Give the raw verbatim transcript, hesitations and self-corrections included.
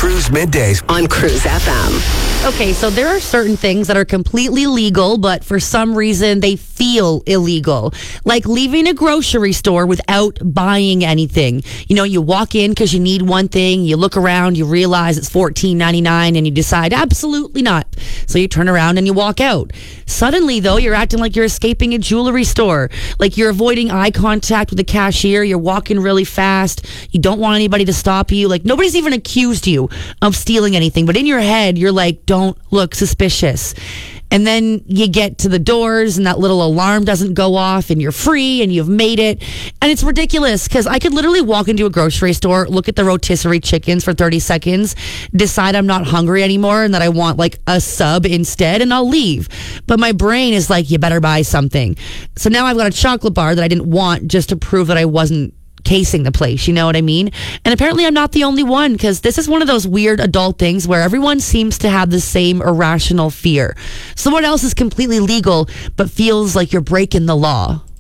Cruise Middays on Cruise F M. Okay, so there are certain things that are completely legal, but for some reason they feel illegal. Like leaving a grocery store without buying anything. You know, you walk in because you need one thing, you look around, you realize it's fourteen ninety-nine, and you decide absolutely not. So you turn around and you walk out. Suddenly, though, you're acting like you're escaping a jewelry store. Like you're avoiding eye contact with the cashier, you're walking really fast, you don't want anybody to stop you. Like nobody's even accused you of stealing anything, but in your head, you're like, don't look suspicious. And then you get to the doors and that little alarm doesn't go off and you're free and you've made it. And it's ridiculous because I could literally walk into a grocery store, look at the rotisserie chickens for thirty seconds, decide I'm not hungry anymore and that I want like a sub instead, and I'll leave. But my brain is like, you better buy something. So now I've got a chocolate bar that I didn't want just to prove that I wasn't casing the place, you know what I mean? And apparently I'm not the only one, because this is one of those weird adult things where everyone seems to have the same irrational fear. Someone else is completely legal but feels like you're breaking the law.